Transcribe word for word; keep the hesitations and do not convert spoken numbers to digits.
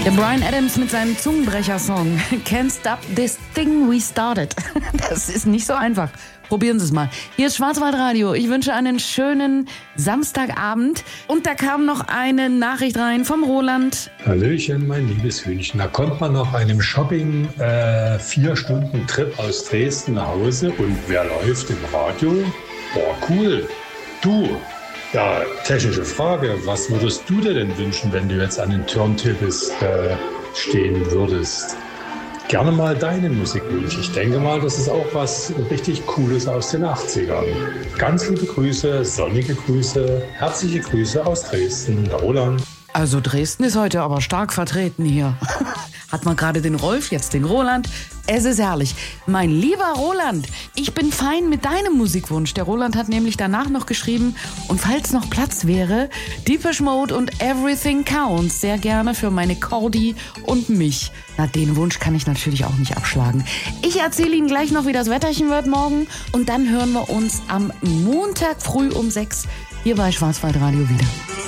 Der Bryan Adams mit seinem Zungenbrecher-Song Can't Stop This Thing We Started. Das ist nicht so einfach. Probieren Sie es mal. Hier ist Schwarzwaldradio. Ich wünsche einen schönen Samstagabend. Und da kam noch eine Nachricht rein vom Roland. Hallöchen, mein liebes Hühnchen. Da kommt man nach einem Shopping äh, vier Stunden Trip aus Dresden nach Hause. Und wer läuft im Radio? Boah, cool. Du. Ja, technische Frage. Was würdest du dir denn wünschen, wenn du jetzt an den Turntables äh, stehen würdest? Gerne mal deine Musikwunsch. Ich denke mal, das ist auch was richtig Cooles aus den achtzigern. Ganz liebe Grüße, sonnige Grüße, herzliche Grüße aus Dresden, der Roland. Also Dresden ist heute aber stark vertreten hier. Hat man gerade den Rolf, jetzt den Roland. Es ist herrlich. Mein lieber Roland, ich bin fein mit deinem Musikwunsch. Der Roland hat nämlich danach noch geschrieben, und falls noch Platz wäre, Depeche Mode und Everything Counts. Sehr gerne für meine Cordi und mich. Na, den Wunsch kann ich natürlich auch nicht abschlagen. Ich erzähle Ihnen gleich noch, wie das Wetterchen wird morgen. Und dann hören wir uns am Montag früh um sechs hier bei Schwarzwaldradio wieder.